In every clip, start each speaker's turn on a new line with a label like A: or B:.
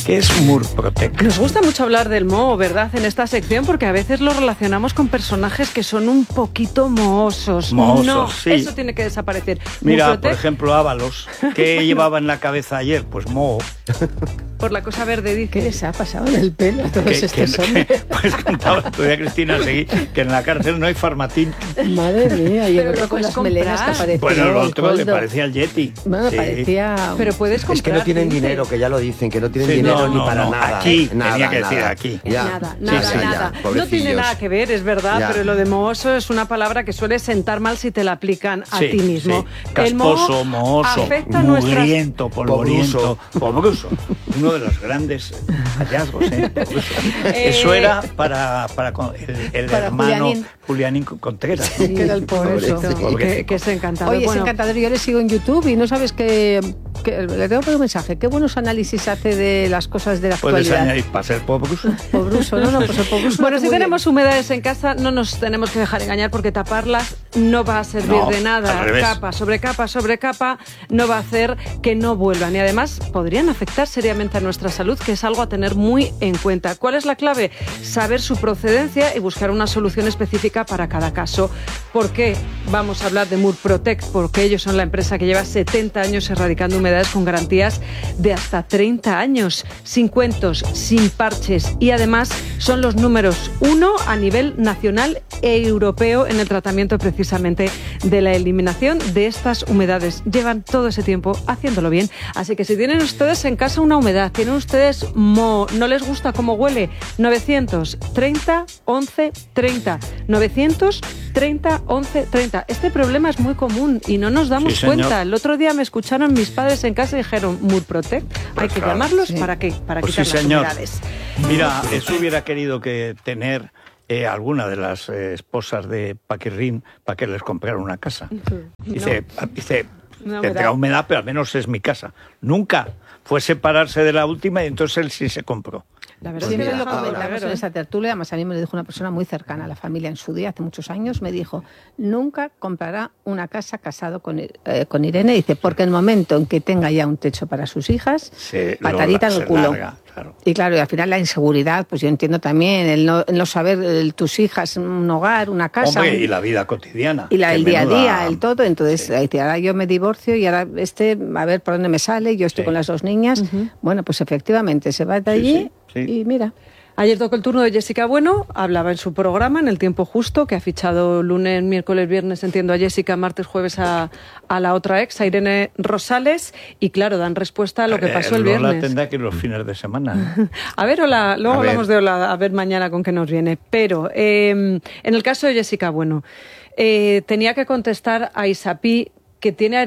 A: ¿Qué es Murprotec?
B: Nos gusta mucho hablar del moho, ¿verdad? En esta sección, porque a veces lo relacionamos con personajes que son un poquito mohosos. No,
A: Sí.
B: eso tiene que desaparecer.
A: Mira,
B: Murprotec,
A: por ejemplo, Ábalos. ¿Qué llevaba en la cabeza ayer? Pues moho.
B: por la cosa verde, dice.
C: ¿Qué les ha pasado en el pelo a todos estos hombres?
A: Pues contaba todavía Cristina Seguí que en la cárcel no hay farmatín.
C: Madre mía, y el
B: Pero
C: otro
B: lo
C: con
B: puedes
C: las melenas que
B: comprar.
C: parecía
A: Bueno, el otro le
C: Coldo.
A: parecía el Yeti.
C: Bueno,
A: Sí.
C: parecía...
B: Pero puedes comprar.
D: Es que no tienen
B: dice.
D: dinero, que ya lo dicen, que no tienen
A: Sí,
D: dinero
A: no,
D: ni para
A: no,
D: nada.
A: aquí,
D: nada,
A: tenía que decir
D: nada.
A: aquí.
D: Ya.
B: Nada,
D: Sí,
B: nada,
D: sí, ya,
B: nada. No
D: pobrecillos.
B: tiene nada que ver, es verdad,
D: Ya.
B: pero lo de mohoso es una palabra que suele sentar mal si te la aplican a
A: Sí,
B: ti mismo.
A: sí. Casposo,
B: El
A: mohoso,
B: afecta nuestras...
A: mugriento, polvoriento, pobruso. Uno de los grandes hallazgos, pobruso. Eso era para el
C: Para
A: hermano
C: Julianín.
A: Julianín Contreras.
C: Sí, que era el pobrecito.
B: Que es encantador.
C: Oye, es
B: Bueno,
C: encantador. Yo le sigo en YouTube y no sabes que le tengo que dar un mensaje. Qué buenos análisis hace de las cosas de la
A: Puedes
C: actualidad.
A: añadir para ser pobruso.
C: Pobruso, no, pues el pobruso.
B: Bueno,
C: lo
B: si
C: hace muy
B: tenemos humedades en casa, no nos tenemos que dejar engañar porque taparlas no va a servir
A: No,
B: de nada.
A: al revés.
B: Capa sobre capa sobre capa no va a hacer que no vuelvan. Y además podrían afectar seriamente a nuestra salud, que es algo a tener muy en cuenta. ¿Cuál es la clave? Saber su procedencia y buscar una solución específica para cada caso. ¿Por qué vamos a hablar de Murprotec? Porque ellos son la empresa que lleva 70 años erradicando humedades con garantías de hasta 30 años, sin cuentos, sin parches, y además son los números 1 a nivel nacional e europeo en el tratamiento precisamente de la eliminación de estas humedades. Llevan todo ese tiempo haciéndolo bien. Así que si tienen ustedes en casa una humedad, tienen ustedes moho, no les gusta cómo huele, 930 11 30. 930 11 30. Este problema es muy común y no nos damos
A: Sí, señor.
B: cuenta. El otro día me escucharon mis padres en casa y dijeron, Murprotec, hay que
A: claro.
B: llamarlos
C: Sí.
B: para
A: Pues
B: quitar
A: sí,
B: las
A: señor.
B: humedades.
A: Mira, eso hubiera querido que tener alguna de las esposas de Paquirrín para que les comprara una casa. Dice,
B: Una
A: tendrá
B: humedad.
A: humedad, pero al menos es mi casa. Nunca fue separarse de la última y entonces él sí se compró.
B: La verdad
C: Siempre
B: es que
C: lo
B: deja de
C: comentamos
B: ver,
C: en esta tertulia, además a mí me lo dijo una persona muy cercana a la familia en su día, hace muchos años, me dijo, nunca comprará una casa casado con Irene, dice, porque en el momento en que tenga ya un techo para sus hijas, patadita en el
A: se
C: culo.
A: larga, claro.
C: Y claro, y al final la inseguridad, pues yo entiendo también, el no saber tus hijas, un hogar, una casa.
A: Hombre, y la vida cotidiana.
C: Y el
A: que
C: día a
A: menuda-
C: día, el todo. Entonces, dice, ahora yo me divorcio y ahora a ver por dónde me sale, yo estoy
A: Sí.
C: con las dos niñas. Bueno, pues efectivamente, se va de allí
A: sí.
C: y mira.
B: Ayer tocó el turno de Jessica Bueno, hablaba en su programa, en el tiempo justo, que ha fichado lunes, miércoles, viernes, entiendo, a Jessica, martes, jueves a la otra ex, a Irene Rosales, y claro, dan respuesta a lo que pasó el
A: Lola
B: viernes.
A: tendrá que ir los fines de semana.
B: A ver, Ola, luego
D: A ver.
B: hablamos de Ola, a ver mañana con qué nos viene. Pero en el caso de Jessica Bueno, tenía que contestar a Isapí que tiene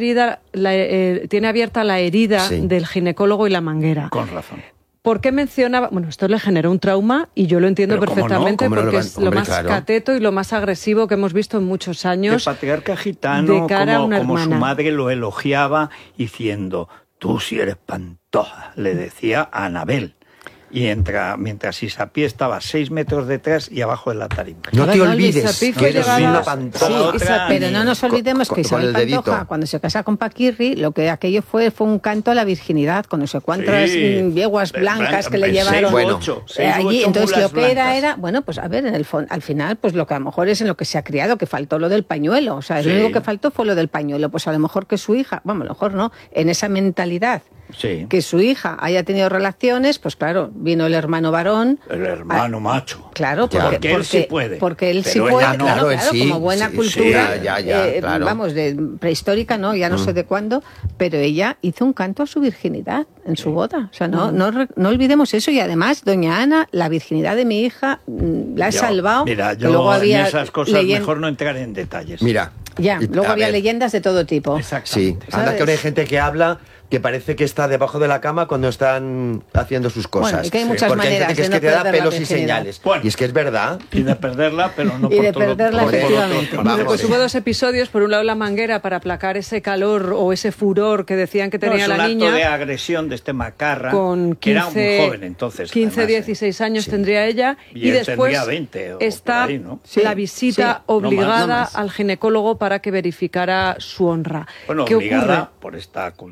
B: abierta la herida
D: Sí.
B: del ginecólogo y la manguera.
A: Con razón.
B: ¿Por qué mencionaba? Bueno, esto le generó un trauma y yo lo entiendo
A: Pero ¿cómo no?
B: perfectamente
D: ¿Cómo no
B: porque
D: lo
B: es
D: van-
B: lo
D: hombre,
B: más
D: claro.
B: cateto y lo más agresivo que hemos visto en muchos
A: El
B: años.
A: patriarca gitano,
B: de cara a una
A: como su
B: hermana.
A: madre lo elogiaba diciendo, tú sí eres pantoja, le decía a Anabel. Y mientras Isapí estaba 6 metros detrás y abajo de la tarima.
D: No te
B: Bueno,
D: olvides
B: Isapí
D: que
B: fue
D: eres
B: llevada-
D: una
C: Sí,
D: pantoja.
A: otra,
C: pero no nos olvidemos que
D: con
C: Isabel
D: el dedito.
C: Pantoja, cuando se casa con Paquirri, lo que aquello fue un canto a la virginidad, con no sé cuántas
A: Sí.
C: yeguas blancas que le
A: Seis
C: llevaron
A: u
D: Bueno,
A: ocho,
C: allí.
A: mulas
C: Entonces lo que
A: blancas.
C: era, bueno, pues a ver, en el al final, pues lo que a lo mejor es en lo que se ha criado, que faltó lo del pañuelo. O sea,
A: Sí.
C: lo único que faltó fue lo del pañuelo. Pues a lo mejor que su hija, vamos, a lo mejor no, en esa mentalidad,
A: Sí.
C: que su hija haya tenido relaciones, pues claro, vino el hermano varón.
A: El hermano macho.
C: Claro,
D: Ya.
A: Porque él sí puede.
C: Porque él sí
A: Pero
C: puede,
A: ella no.
C: claro,
D: Claro, él sí,
C: como buena
D: sí,
C: cultura,
D: sí, ya, claro.
C: vamos, de prehistórica, no, ya no sé de cuándo, pero ella hizo un canto a su virginidad en su boda. O sea, no olvidemos eso. Y además, doña Ana, la virginidad de mi hija, la he salvado.
A: Mira,
C: que
A: yo
C: luego había
A: en esas cosas
C: leyen-
A: mejor no entrar en detalles.
D: Mira.
C: Ya,
D: y-
C: luego
D: a
C: había
D: ver,
C: leyendas de todo tipo.
D: Sí,
A: Exactamente.
D: anda
C: ¿Sabes?
D: que ahora hay gente que habla que parece que está debajo de la cama cuando están haciendo sus cosas.
C: Bueno, y que hay muchas
D: Porque
C: maneras
D: hay gente que
C: de
D: es
C: no
D: que te da
C: perder la
D: pelos y
C: virginidad.
D: señales.
A: Bueno.
D: Y es que es verdad.
A: Y de perderla, pero no
C: Y
A: por
C: de
A: todo.
C: perderla,
A: por todo,
C: efectivamente.
A: por
D: Vamos.
B: Bueno, pues hubo dos episodios, por un lado la manguera para aplacar ese calor o ese furor que decían que
A: No,
B: tenía
A: es un
B: la
A: acto
B: niña.
A: de agresión de este macarra,
B: Con 15,
A: que era muy joven entonces.
B: 15,
A: además,
B: 16 años tendría ella.
A: Y
B: Y
A: él
B: después
A: tendría 20 o
B: está
A: por ahí, ¿no?
B: la
C: Sí,
B: visita
C: sí.
B: obligada
D: No más.
B: al ginecólogo para que verificara su honra.
A: Bueno,
B: ¿Qué
A: obligada
B: ocurre?
A: por esta cultura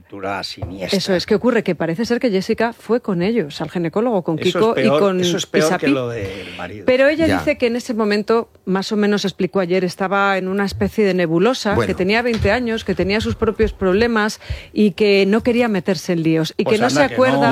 A: siniestra.
B: Eso es, ¿qué ocurre? Que parece ser que Jessica fue con ellos, al ginecólogo, con Kiko y con
A: Eso es peor
B: Isapi.
A: que lo del marido.
B: Pero ella
D: Ya.
B: dice que en ese momento, más o menos explicó ayer, estaba en una especie de nebulosa,
D: Bueno.
B: que tenía 20 años, que tenía sus propios problemas y que no quería meterse en líos. Y
A: Pues
B: que no se
A: anda que
B: acuerda...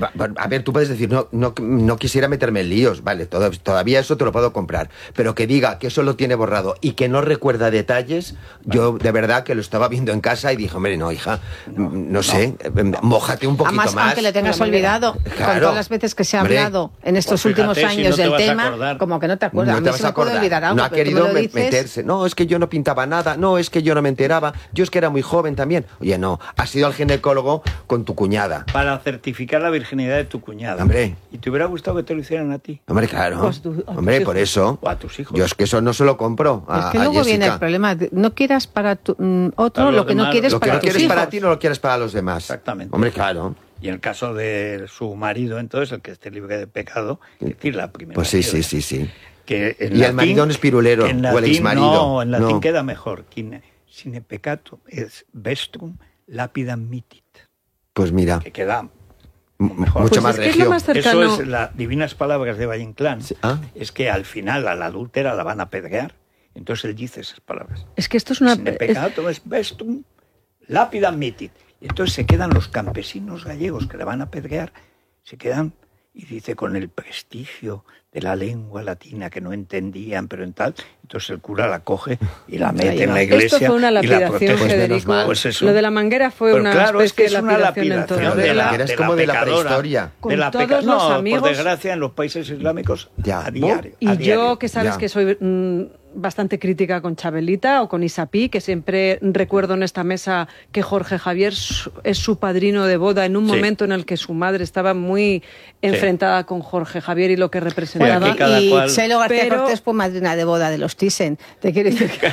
D: A ver, tú puedes decir, no quisiera meterme en líos, vale, todavía eso te lo puedo comprar, pero que diga que eso lo tiene borrado y que no recuerda detalles, yo de verdad que lo estaba viendo en casa y dije, hombre, no, hija, no sé, mójate un poquito
C: Además,
D: más.
C: aunque lo tengas
B: La manera.
C: olvidado, con
D: Claro.
C: todas las veces que se ha
D: Hombre.
C: hablado en estos
A: Pues fíjate,
C: últimos
A: si
C: años
A: no te
C: del
A: vas a
C: tema,
A: acordar.
C: como que no te acuerdas.
D: No
C: A
D: te
C: mí
D: vas
C: se
D: a
C: me puede
D: acordar.
C: olvidar algo,
D: No ha
C: pero tú me
D: querido
C: lo dices.
D: meterse. No, es que yo no pintaba nada. No, es que yo no me enteraba. Yo es que era muy joven también. Oye, no, has ido al ginecólogo con tu cuñada.
A: Para certificar la virginidad de tu cuñada.
D: Hombre.
A: ¿Y te hubiera gustado que te lo hicieran a ti?
D: Hombre, claro.
B: Pues tú- a tus
D: Hombre,
B: hijos.
D: por eso.
A: O a tus hijos.
D: Yo es que eso no se lo compro a,
C: Es que
D: a
C: luego viene el
D: Jessica.
C: problema. No quieras para otro
A: Para los
C: lo que no
A: demás,
C: quieres
D: Lo que
C: para
D: no
C: tus
D: quieres
C: hijos.
D: para ti no lo quieres para los demás.
A: Exactamente.
D: Hombre, claro.
A: Y en el caso de su marido, entonces, el que esté libre de pecado, es decir, la primera
D: Pues sí,
A: piedra.
D: sí.
A: Que en
D: Y el marido no es pirulero,
A: en
D: o el
A: latín,
D: exmarido.
A: No, en latín
D: No.
A: queda mejor. Sine peccato es vestrum lapidam mitit.
D: Pues mira,
A: Que queda
D: mucho
B: Pues
D: más
B: es que es
D: regio.
B: lo más cercano.
A: Eso es las divinas palabras de Valle Inclán.
D: Sí, ah.
A: Es que al final a la adúltera la van a apedrear. Entonces él dice esas palabras.
B: Es que esto es una...
A: Sine peccato es vestum lapidam mitit. Y entonces se quedan los campesinos gallegos que la van a apedrear, se quedan, y dice, con el prestigio de la lengua latina que no entendían, pero en tal. Entonces el cura la coge y la mete en la iglesia.
B: Esto fue una
A: y la
B: lapidación,
A: protege.
D: Pues menos
B: Federico.
D: mal.
A: Pues eso.
B: Lo de la manguera fue
A: Pero
B: una
A: claro, es que
B: especie
A: es
B: de
A: una
B: lapidación en
A: lapidación
B: todo.
D: de la manguera es como de la
A: pecadora,
D: prehistoria.
B: Con
A: de la
B: todos
A: peca-
B: los
A: no,
B: amigos.
A: por desgracia, en los países islámicos
D: Ya.
A: a diario.
B: Y
A: a
B: yo,
A: diario.
B: que sabes
D: Ya.
B: que soy bastante crítica con Chabelita o con Isapi, que siempre recuerdo en esta mesa que Jorge Javier es su padrino de boda en un
A: Sí.
B: momento en el que su madre estaba muy enfrentada con Jorge Javier y lo que
A: Bueno,
B: representaba.
A: aquí cada
C: y
A: cual-
C: Chelo García
B: Pero-
C: Cortés fue madrina de boda de los Thyssen. Te quiero decir que...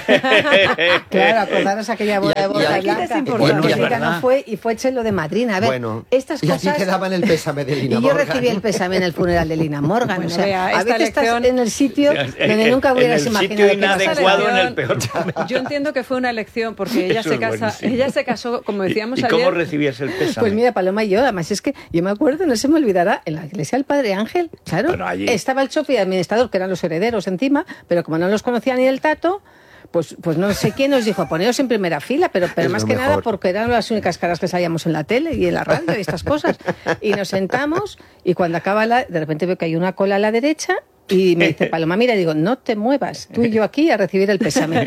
C: Claro, acordaros aquella boda de boda
D: aquí-
C: blanca.
B: es
C: Que
B: importante.
C: Jessica
A: ¿verdad?
C: no fue y fue Chelo de madrina. A ver,
D: Bueno,
C: estas
D: y
C: cosas...
D: así te daban el pésame de Lina
C: Y yo
D: Morgan.
C: recibí el pésame en el funeral de Lina Morgan.
B: Bueno,
C: o sea,
B: vea,
C: a
B: esta
C: veces estás
B: lección-
C: en el sitio donde nunca
A: en
C: hubieras
A: el
C: imaginado
A: sitio
C: que ibas a
A: inadecuado,
C: estar.
A: en el peor momento.
B: Yo entiendo que fue una elección porque ella
A: Eso
B: se
A: es
B: casa,
A: buenísimo.
B: ella se casó, como decíamos
A: ¿Y
B: ayer.
A: cómo recibías el pésame?
C: Pues mira, Paloma y yo, además es que yo me acuerdo, no se me olvidará, en la iglesia del Padre Ángel, claro,
A: Bueno, allí.
C: estaba el chofer y el administrador, que eran los herederos encima, pero como no los conocía ni el tato, pues no sé quién nos dijo, poneros en primera fila, pero
D: Es
C: más
D: lo
C: que nada
D: mejor.
C: porque eran las únicas caras que salíamos en la tele y en la radio y estas cosas. Y nos sentamos y cuando acaba de repente veo que hay una cola a la derecha. Y me dice Paloma, mira, digo, no te muevas, tú y yo aquí a recibir el pésame.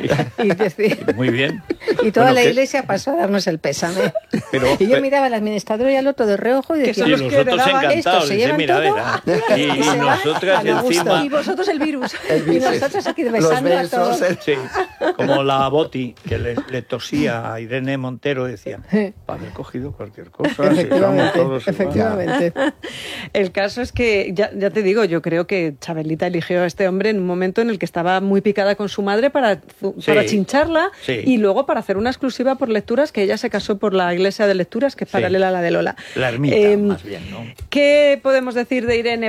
A: Muy bien.
C: Y toda
A: Bueno,
C: la
A: que-
C: iglesia pasó a darnos el pésame.
A: Pero-
C: y yo miraba al administrador y al otro de reojo y decía,
B: son
A: Y
B: los
A: los
B: que
A: otros
C: heredaban esto,
A: encantados.
C: se
A: Dice,
C: llevan
A: mira,
C: todo.
A: verá. Y
C: se van
A: nosotras
C: a gusto.
A: encima...
B: Y vosotros el virus.
C: Y nosotros aquí
D: Los
C: besando a todos.
D: besos,
A: Sí, como la Boti, que le tosía a Irene Montero, decía, para haber cogido cualquier cosa, si somos
C: Efectivamente,
A: todos igual".
C: efectivamente.
B: El caso es que, ya te digo, yo creo que Chabelita eligió a este hombre en un momento en el que estaba muy picada con su madre para chincharla
A: sí.
B: y luego para hacer una exclusiva por lecturas, que ella se casó por la iglesia de lecturas, que es
A: Sí.
B: paralela a la de Lola.
A: La ermita, más bien, ¿no?
B: ¿Qué podemos decir de Irene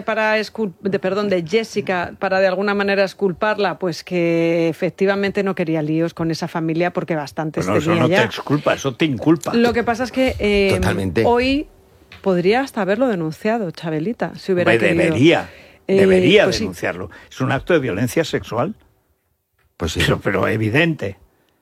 B: de Jessica, para de alguna manera exculparla? Pues que efectivamente no quería líos con esa familia porque bastantes
A: Bueno, eso
B: tenía
A: no
B: ya.
A: te exculpa, eso te inculpa.
B: Lo que pasa es que
D: Totalmente.
B: hoy podría hasta haberlo denunciado, Chabelita, si hubiera
A: Hombre,
B: querido.
A: debería
B: pues sí.
A: denunciarlo. Es un acto de violencia sexual,
D: Pues sí.
A: pero evidente.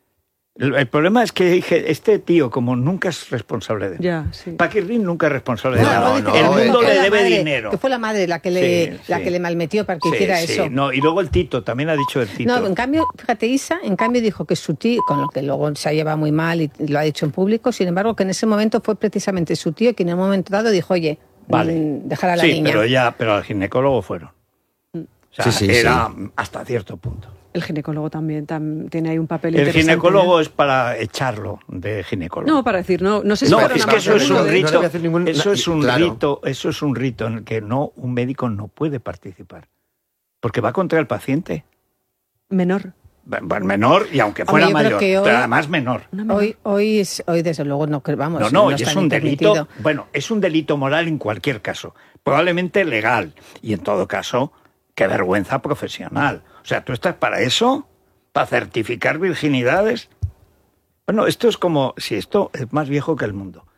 A: El problema es que este tío, como nunca es responsable de él.
B: Ya, sí.
A: Paquirrín nunca es responsable de
C: No,
A: nada.
C: dice
D: no,
C: que
A: el
C: fue
A: mundo
C: la
A: le debe
C: madre,
A: dinero.
C: Que fue la madre la que le malmetió para que
A: Sí,
C: hiciera
A: sí.
C: eso.
A: No, y luego el Tito, también ha dicho el Tito.
C: No, en cambio, fíjate, Isa, en cambio dijo que su tío, con lo que luego se lleva muy mal y lo ha dicho en público, sin embargo, que en ese momento fue precisamente su tío quien en un momento dado dijo, oye,
A: Vale.
C: dejar a la
A: sí,
C: niña.
A: pero al ginecólogo fueron. O sea,
D: Sí, sí,
A: era hasta cierto punto.
B: El ginecólogo también tiene ahí un papel
A: El
B: interesante.
A: ginecólogo es para echarlo de ginecólogo.
B: No, para decir, no sé si
A: No,
B: fueron
A: es
B: a
A: que
B: más
A: eso es
B: de
A: un
B: uno de
D: no le
A: rito.
D: voy a hacer ningún-
A: Eso es un
D: claro.
A: rito. Eso es un rito en el que un médico no puede participar, porque va contra el paciente.
B: menor.
A: Menor, y aunque fuera
C: Hombre, yo creo
A: mayor,
C: que hoy-
A: pero además menor.
B: Una menor.
C: Hoy desde luego no vamos.
A: No, y
C: está
A: es un
C: ni
A: delito.
C: permitido.
A: Bueno, es un delito moral en cualquier caso. Probablemente legal. Y en todo caso, qué vergüenza profesional. O sea, ¿tú estás para eso? ¿Para certificar virginidades? Bueno, esto es como si esto es más viejo que el mundo.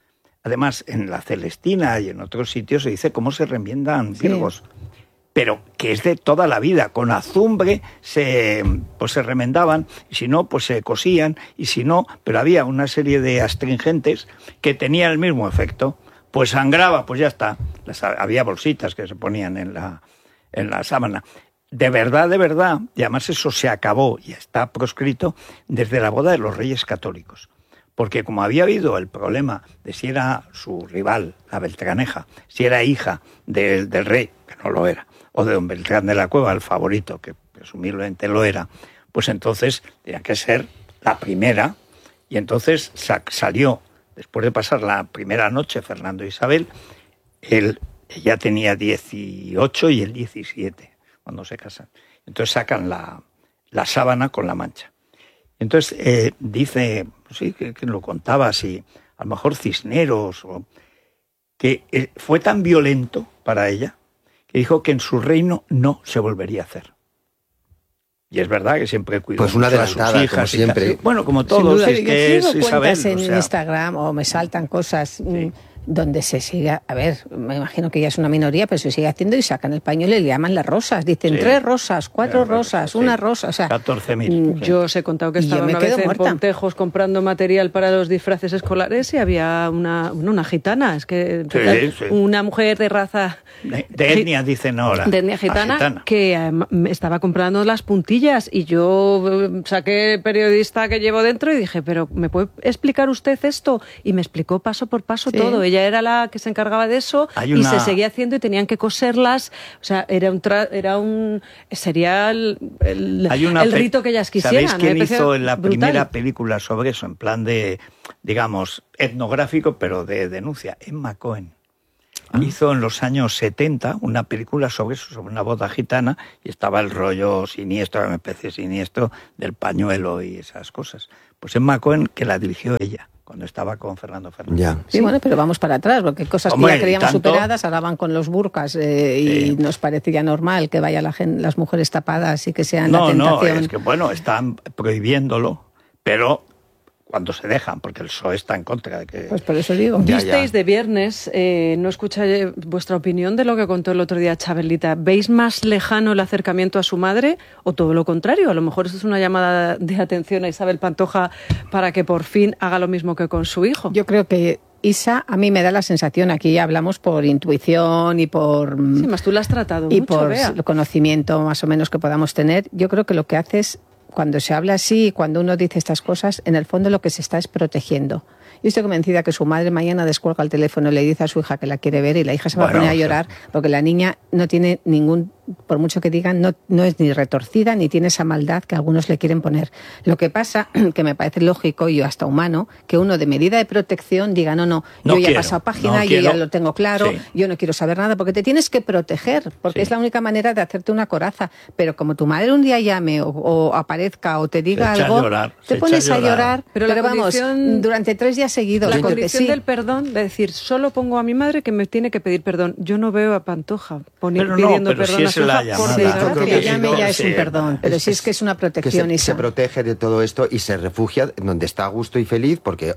A: además en la Celestina y en otros sitios se dice cómo se remiendan virgos. Pero que es de toda la vida, con azumbre se remendaban, y si no, pues se cosían, y si no, pero había una serie de astringentes que tenían el mismo efecto. Pues sangraba, pues ya está. Había bolsitas que se ponían en la sábana. De verdad, y además eso se acabó y está proscrito desde la boda de los Reyes Católicos. Porque como había habido el problema de si era su rival, la Beltraneja, si era hija del rey, que no lo era, o de don Beltrán de la Cueva, el favorito, que presumiblemente lo era, pues entonces tenía que ser la primera, y entonces salió, después de pasar la primera noche Fernando e Isabel, ella tenía 18 y él 17, cuando se casan. Entonces sacan la sábana con la mancha. Entonces dice, sí, que lo contaba así, a lo mejor Cisneros, que fue tan violento para ella, que dijo que en su reino no se volvería a hacer. Y es verdad que siempre cuidó
D: pues una
A: mucho a sus hijas,
D: como siempre.
A: Bueno, como todos, es que es Isabel.
C: En Instagram o me saltan cosas donde se sigue, a ver, me imagino que ya es una minoría, pero se sigue haciendo y sacan el pañuelo y le llaman las rosas. Dicen 3 rosas, 4 rosas, una rosa. O sea,
A: 14.000.
B: Yo os he contado que estaba una vez en Pontejos comprando material para los disfraces escolares y había una gitana, es que una mujer de raza...
A: De etnia, dicen ahora.
B: De etnia gitana, que estaba comprando las puntillas y yo saqué el periodista que llevo dentro y dije, pero ¿me puede explicar usted esto? Y me explicó paso por paso todo. Ella era la que se encargaba de eso y se seguía haciendo y tenían que coserlas. O sea, sería el rito que ellas quisieran.
A: ¿Sabéis quién hizo en la primera película sobre eso? En plan de, digamos, etnográfico, pero de denuncia. Emma Cohen. Hizo en los años 70 una película sobre eso, sobre una boda gitana, y estaba el rollo siniestro, una especie siniestro del pañuelo y esas cosas. Pues Emma Cohen, que la dirigió ella cuando estaba con Fernando Fernández.
C: Ya. Sí, bueno, pero vamos para atrás, porque cosas que ya creíamos superadas, ahora van con los burkas y nos parece ya normal que vayan las mujeres tapadas y que sean la tentación.
A: No, es que bueno, están prohibiéndolo, pero cuando se dejan, porque el PSOE está en contra de que...
C: Pues por eso digo.
B: Visteis de viernes, no escuché vuestra opinión de lo que contó el otro día Chabelita. ¿Veis más lejano el acercamiento a su madre o todo lo contrario? A lo mejor esto es una llamada de atención a Isabel Pantoja para que por fin haga lo mismo que con su hijo.
C: Yo creo que Isa, a mí me da la sensación, aquí ya hablamos por intuición y por...
B: Sí, más tú la has tratado
C: y
B: mucho,
C: por
B: Bea.
C: el conocimiento más o menos que podamos tener. Yo creo que lo que hace es, cuando se habla así, cuando uno dice estas cosas, en el fondo lo que se está es protegiendo. Yo estoy convencida que su madre mañana descuelga el teléfono y le dice a su hija que la quiere ver y la hija se va a poner a llorar porque la niña no tiene ningún, por mucho que digan, no es ni retorcida ni tiene esa maldad que algunos le quieren poner. Lo que pasa, que me parece lógico y hasta humano, que uno de medida de protección diga, yo ya he pasado página, yo ya lo tengo claro, yo no quiero saber nada, porque te tienes que proteger, porque es la única manera de hacerte una coraza. Pero como tu madre un día llame o aparezca o te diga algo, te pones a llorar, pero vamos, durante 3 días seguidos.
B: La condición del perdón, de decir, solo pongo a mi madre que me tiene que pedir perdón. Yo no veo a Pantoja pidiendo perdón a su hija por desgracia.
C: Que llame ya es un perdón, pero si es que es una protección.
D: Que se protege de todo esto y se refugia donde está a gusto y feliz, porque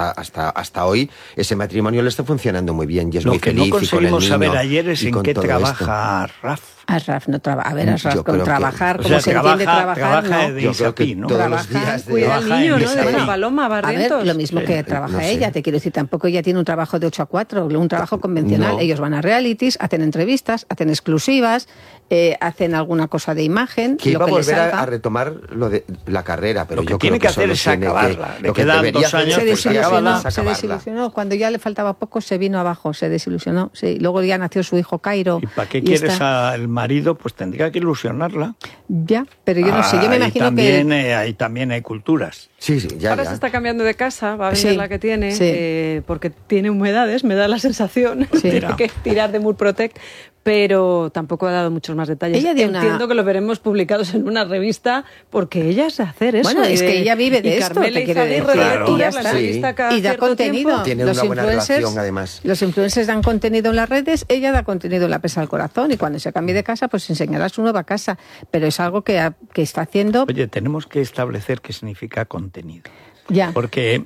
D: hasta hoy ese matrimonio le está funcionando muy bien y es muy feliz.
A: Lo que no conseguimos saber ayer es en qué trabaja Raf.
C: Asraf no trabaja. A ver, Asraf con trabajar, como se entiende trabajar,
A: ¿no? De Isapi, ¿no?
D: Todos los días
B: cuida al niño, ¿no? De la Paloma, Barrientos.
C: A ver, lo mismo que trabaja ella, te quiero decir, tampoco ella tiene un trabajo de 8 a 4, un trabajo convencional. No. Ellos van a realities, hacen entrevistas, hacen exclusivas, hacen alguna cosa de imagen.
D: Que iba a volver a retomar lo de la carrera, pero
A: lo que tiene que hacer es acabarla.
D: Lo que debería hacer
C: se desilusionó. Cuando ya le faltaba poco, se vino abajo, se desilusionó. Sí. Luego ya nació su hijo Cairo.
A: ¿Y para qué quieres al marido? Pues tendría que ilusionarla.
C: Ya, pero yo no sé, yo me imagino
A: también, que... ahí también hay culturas.
D: Sí, ya.
B: Ahora se está cambiando de casa, va a venir la que tiene, porque tiene humedades, me da la sensación de que tirar de Murprotec, pero tampoco ha dado muchos más detalles. Entiendo que lo veremos publicados en una revista, porque ella es de hacer eso.
C: Bueno, es que ella vive de esto, te quiero decir. Y da contenido.
D: Tiene una buena relación, además.
C: Los influencers dan contenido en las redes, ella da contenido en la Pesa al Corazón, y cuando se cambie de casa, pues enseñará su nueva casa. Pero es algo que está haciendo...
A: Oye, tenemos que establecer qué significa contenido.
C: Ya.
A: Porque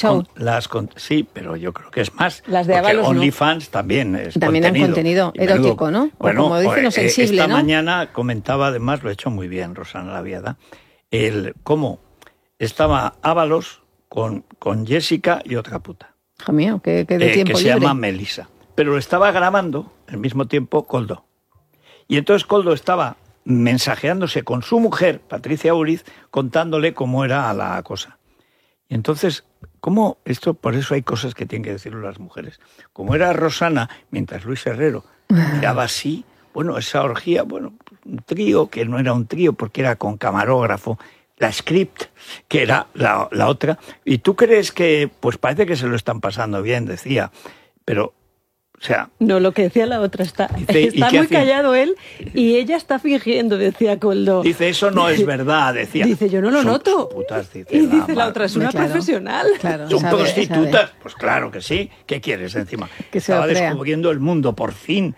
A: sí, pero yo creo que es más.
B: Las de
A: porque
B: Ábalos,
A: OnlyFans también es
C: también
A: contenido.
C: han contenido erótico, ¿no? O
A: Bueno,
C: como dicen, lo sensible,
A: esta
C: ¿no?
A: mañana comentaba, además, lo ha hecho muy bien Rosana Laviada, cómo estaba Ábalos con Jessica y otra puta.
C: Hijo mío, que de tiempo
A: que se
C: libre.
A: llama Melissa. Pero lo estaba grabando al mismo tiempo Koldo. Y entonces Koldo estaba mensajeándose con su mujer, Patricia Uriz, contándole cómo era la cosa. Y entonces, ¿cómo esto? Por eso hay cosas que tienen que decirlo las mujeres. Como era Rosana, mientras Luis Herrero miraba así, bueno, esa orgía, bueno, un trío, que no era un trío porque era con camarógrafo, la script, que era la otra, y tú crees que, pues parece que se lo están pasando bien, decía, pero, o sea...
B: No, lo que decía la otra está muy
A: hacía?
B: Callado él y ella está fingiendo, decía Koldo.
A: Dice, eso no es verdad, decía.
B: Dice, yo no lo noto.
A: Putas, dice,
B: y dice la otra, es una profesional.
C: Claro,
A: ¿Son
C: sabe,
A: prostitutas?
C: sabe.
A: Pues claro que sí. ¿Qué quieres encima?
C: Que se
A: Estaba
C: lo crea.
A: descubriendo el mundo, por fin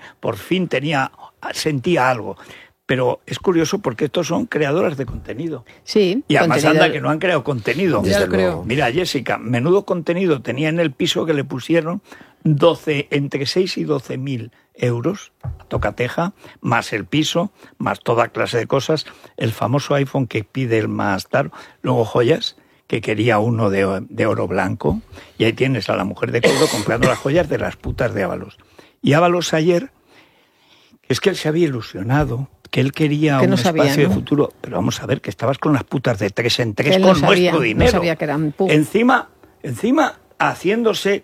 A: sentía algo. Pero es curioso porque estos son creadoras de contenido.
C: Sí.
A: Y además
C: contenido.
A: anda que no han creado contenido.
B: Ya lo creo.
A: Mira, Jessica, menudo contenido tenía en el piso que le pusieron entre 6 y 12.000 euros, tocateja, más el piso, más toda clase de cosas, el famoso iPhone que pide el más caro, luego joyas, que quería uno de oro blanco, y ahí tienes a la mujer de Koldo comprando las joyas de las putas de Ábalos. Y Ábalos ayer, es que él se había ilusionado, que él quería un espacio de futuro, pero vamos a ver, que estabas con las putas de 3 en 3 con nuestro dinero.
C: No sabía que eran
A: Encima haciéndose...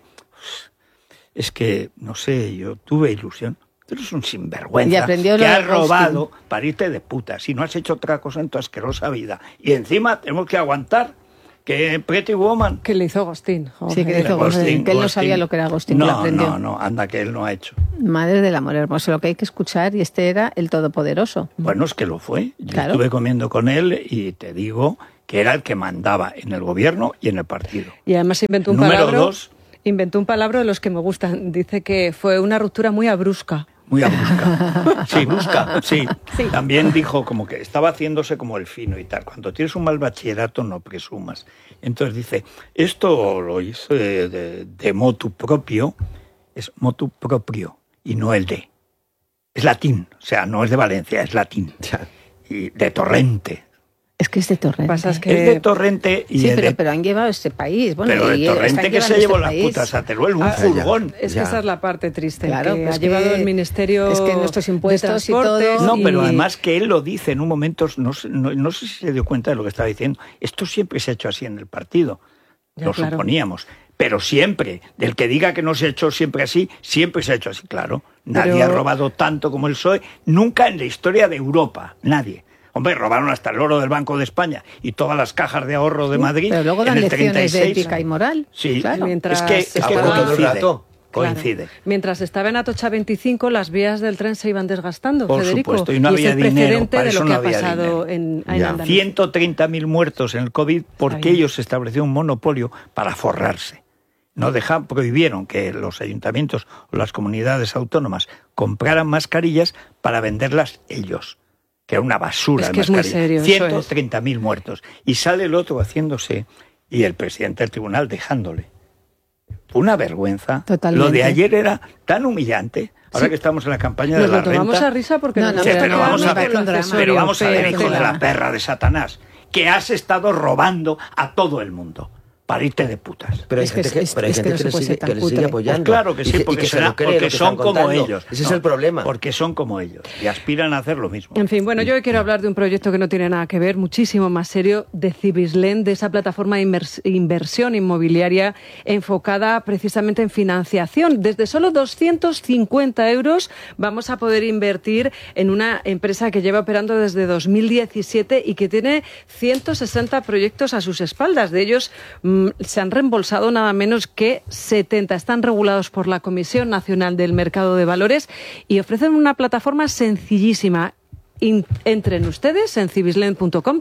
A: Es que, no sé, yo tuve ilusión. Tú eres un sinvergüenza que has robado para irte de puta. Si no has hecho otra cosa en tu asquerosa vida. Y encima tenemos que aguantar que Pretty Woman...
B: Que le hizo Ghosting.
C: Sí, que le hizo Ghosting. Que él no sabía lo que era Ghosting, que lo aprendió.
A: No, anda, que él no ha hecho.
C: Madre del amor hermoso, lo que hay que escuchar, y este era el Todopoderoso.
A: Bueno, es que lo fue. Yo
C: claro.
A: Estuve comiendo con él y te digo que era el que mandaba en el gobierno y en el partido.
B: Y además inventó un palabra de los que me gustan. Dice que fue una ruptura muy abrupta.
A: Muy brusca. Sí, brusca, sí. También dijo como que estaba haciéndose como el fino y tal. Cuando tienes un mal bachillerato no presumas. Entonces dice, esto lo hizo de motu propio, es motu propio y no el de. Es latín, o sea, no es de Valencia, es latín. Y de Torrente.
C: Es que es de Torrente.
B: Es
A: de Torrente y
C: sí, pero han llevado este país. Bueno,
A: pero de Torrente que se llevó las putas a Teruel, un furgón.
B: Es que esa es la parte triste,
C: claro,
B: que
C: pues
B: ha llevado el ministerio.
C: Es que nuestros impuestos y todo.
A: No, pero además que él lo dice en un momento, no sé si se dio cuenta de lo que estaba diciendo. Esto siempre se ha hecho así en el partido. Lo suponíamos. Pero siempre, del que diga que no se ha hecho siempre así, siempre se ha hecho así, claro. Nadie ha robado tanto como el PSOE, nunca en la historia de Europa, nadie. Hombre, robaron hasta el oro del Banco de España y todas las cajas de ahorro de Madrid.
C: Pero luego dan
A: en el
C: lecciones
A: 36.
C: de ética y moral.
A: Sí,
C: claro.
A: Es que coincide.
B: Mientras estaba en Atocha 25, las vías del tren se iban desgastando,
A: por
B: Federico.
A: Supuesto, y no había
B: es el
A: dinero,
B: precedente de lo que ha pasado en Andalucía.
A: 130.000 muertos en el COVID porque ellos establecieron un monopolio para forrarse. No prohibieron que los ayuntamientos o las comunidades autónomas compraran mascarillas para venderlas ellos. Que era una basura.
B: Es que es muy serio.
A: 130.000 muertos. Y sale el otro haciéndose, y el presidente del tribunal dejándole. Fue una vergüenza.
C: Totalmente.
A: Lo de ayer era tan humillante. Ahora que estamos en la campaña de la renta...
B: Nos lo tomamos a risa porque...
A: pero vamos a ver, hijo de la perra de Satanás, que has estado robando a todo el mundo. Para irte de putas.
D: Pero hay gente que le sigue apoyando.
A: Pues claro que sí, porque son como ellos.
D: Ese es el problema.
A: Porque son como ellos y aspiran a hacer lo mismo.
B: En fin, bueno, yo quiero hablar de un proyecto que no tiene nada que ver, muchísimo más serio, de Cibislen, de esa plataforma de inversión inmobiliaria enfocada precisamente en financiación. Desde solo 250 euros vamos a poder invertir en una empresa que lleva operando desde 2017 y que tiene 160 proyectos a sus espaldas. De ellos se han reembolsado nada menos que 70. Están regulados por la Comisión Nacional del Mercado de Valores y ofrecen una plataforma sencillísima. Entren ustedes en cibislen.com,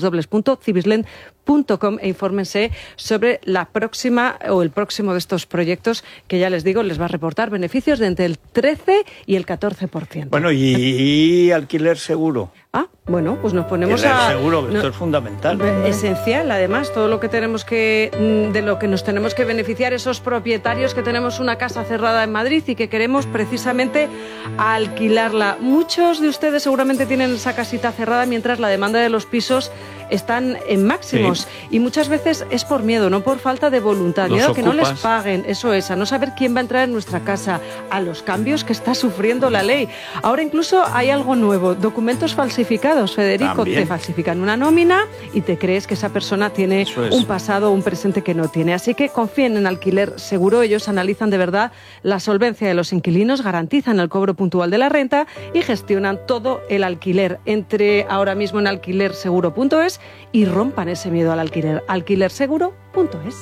B: www.cibislen.com e infórmense sobre la próxima o el próximo de estos proyectos que ya les digo les va a reportar beneficios de entre el 13 y el 14%.
A: Bueno, y alquiler seguro.
B: Bueno, pues nos ponemos
A: seguro que esto es fundamental.
B: Esencial, además, todo lo que de lo que nos tenemos que beneficiar esos propietarios que tenemos una casa cerrada en Madrid y que queremos precisamente alquilarla. Muchos de ustedes seguramente tienen esa casita cerrada mientras la demanda de los pisos están en máximos. Sí. Y muchas veces es por miedo, no por falta de voluntad. Miedo a que no les paguen, eso es, a no saber quién va a entrar en nuestra casa, a los cambios que está sufriendo la ley. Ahora incluso hay algo nuevo, documentos falsificados, Federico. También. Te falsifican una nómina y te crees que esa persona tiene un pasado o un presente que no tiene. Así que confíen en Alquiler Seguro. Ellos analizan de verdad la solvencia de los inquilinos, garantizan el cobro puntual de la renta y gestionan todo el alquiler. Entre ahora mismo en alquilerseguro.es y rompan ese miedo al alquiler. Alquilerseguro.es.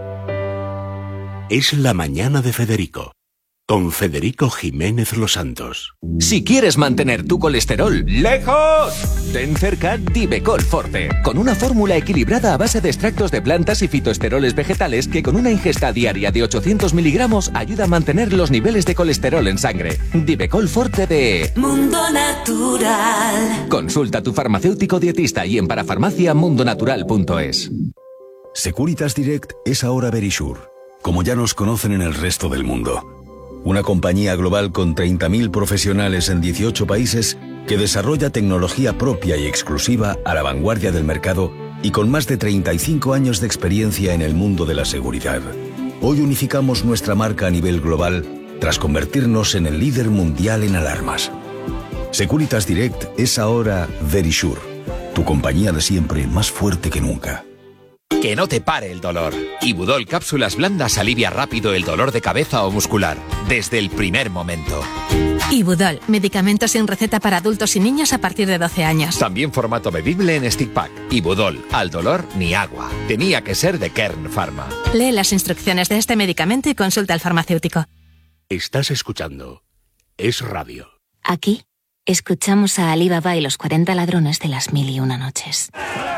E: Es la mañana de Federico, con Federico Jiménez Los Santos.
F: Si quieres mantener tu colesterol lejos, ten cerca Divecol Forte, con una fórmula equilibrada a base de extractos de plantas y fitoesteroles vegetales que con una ingesta diaria de 800 miligramos ayuda a mantener los niveles de colesterol en sangre. Divecol Forte de
G: Mundo Natural.
F: Consulta a tu farmacéutico dietista y en parafarmaciamundonatural.es.
H: Securitas Direct es ahora Verisure, como ya nos conocen en el resto del mundo. Una compañía global con 30.000 profesionales en 18 países que desarrolla tecnología propia y exclusiva a la vanguardia del mercado y con más de 35 años de experiencia en el mundo de la seguridad. Hoy unificamos nuestra marca a nivel global tras convertirnos en el líder mundial en alarmas. Securitas Direct es ahora Verisure, tu compañía de siempre más fuerte que nunca.
F: Que no te pare el dolor. Ibudol Cápsulas Blandas alivia rápido el dolor de cabeza o muscular, desde el primer momento.
I: Ibudol, medicamento sin receta para adultos y niños a partir de 12 años.
F: También formato bebible en stick pack. Ibudol, al dolor ni agua. Tenía que ser de Kern Pharma.
I: Lee las instrucciones de este medicamento y consulta al farmacéutico.
E: Estás escuchando Es Radio.
J: Aquí escuchamos a Ali Baba y los 40 ladrones de las 1001 noches.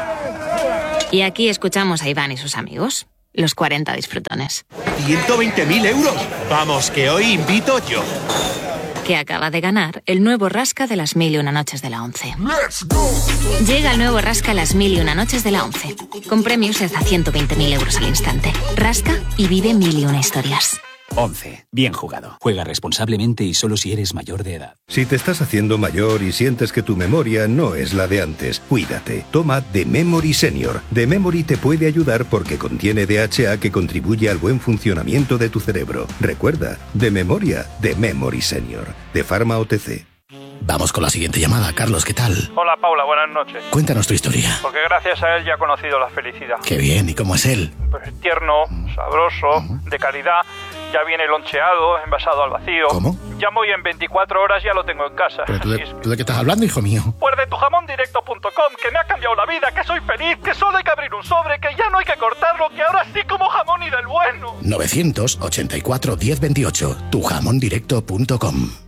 J: Y aquí escuchamos a Iván y sus amigos, los 40 disfrutones.
K: ¡120.000 euros! Vamos, que hoy invito yo.
J: Que acaba de ganar el nuevo Rasca de las 1001 noches de la 11. Llega el nuevo Rasca las 1001 noches de la 11, con premios de hasta 120.000 euros al instante. Rasca y vive 1001 historias.
L: 11. Bien jugado. Juega responsablemente y solo si eres mayor de edad.
M: Si te estás haciendo mayor y sientes que tu memoria no es la de antes, cuídate. Toma The Memory Senior. The Memory te puede ayudar porque contiene DHA que contribuye al buen funcionamiento de tu cerebro. Recuerda, de memoria, The Memory Senior. De Pharma OTC.
N: Vamos con la siguiente llamada. Carlos, ¿qué tal?
O: Hola, Paula, buenas noches.
N: Cuéntanos tu historia.
O: Porque gracias a él ya he conocido la felicidad.
N: Qué bien, ¿y cómo es él?
O: Pues tierno, sabroso, de calidad. Ya viene loncheado, envasado al vacío.
N: ¿Cómo?
O: Ya voy en 24 horas, ya lo tengo en casa.
N: ¿Pero tú de qué estás hablando, hijo mío?
O: Pues de tujamondirecto.com, que me ha cambiado la vida, que soy feliz, que solo hay que abrir un sobre, que ya no hay que cortarlo, que ahora sí como jamón y del bueno.
N: 984 1028, tujamondirecto.com.